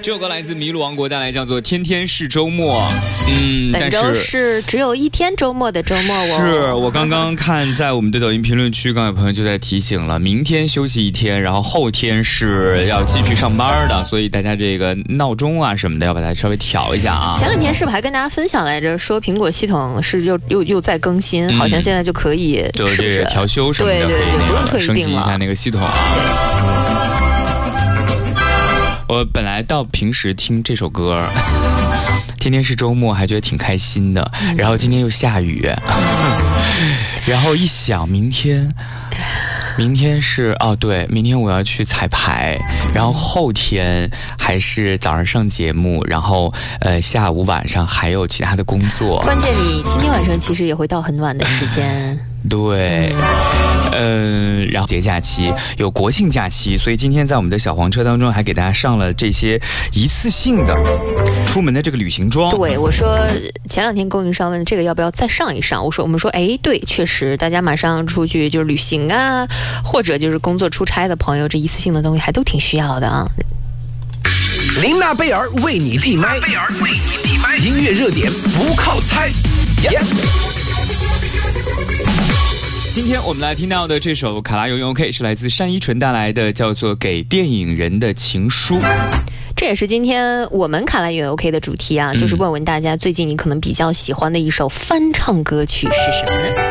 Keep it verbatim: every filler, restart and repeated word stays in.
这首歌来自麋鹿王国，带来叫做《天天是周末》。嗯， 本周是只有一天周末的周末哦。 是我刚刚看在我们的抖音评论区，刚有朋友就在提醒了，明天休息一天，然后后天是要继续上班的，所以大家这个闹钟啊什么的要把它稍微调一下啊。 前两天是不是还跟大家分享来着，说苹果系统是又又又在更新、嗯，好像现在就可以， 就是这个调修什么的， 对对对，不用特意升级一下那个系统啊。我本来到平时听这首歌天天是周末还觉得挺开心的，然后今天又下雨然后一想明天明天是哦对，明天我要去彩排，然后后天还是早上上节目，然后呃下午晚上还有其他的工作。 关键你今天晚上其实也会到很晚的时间。 对，嗯、呃，然后节假期有国庆假期，所以今天在我们的小黄车当中还给大家上了这些一次性的出门的这个旅行装。 对，我说前两天供应商问这个要不要再上一上，我说我们说哎，对，确实大家马上出去就是旅行啊，或者就是工作出差的朋友，这一次性的东西还都挺需要的啊。 琳娜贝尔为你闭麦，音乐热点不靠猜。Yeah! 今天我们来听到的这首卡拉永永 OK 是来自单依纯带来的，叫做《给电影人的情书》。 这也是今天我们卡拉永 OK 的主题啊、嗯，就是问问大家最近你可能比较喜欢的一首翻唱歌曲是什么呢？